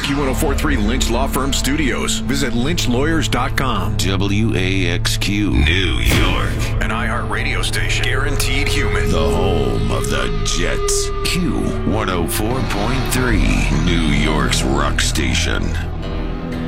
Q1043 Lynch Law Firm Studios. Visit lynchlawyers.com. WAXQ New York. An iHeartRadio station. Guaranteed human. The home of the Jets. Q104.3. New York's rock station.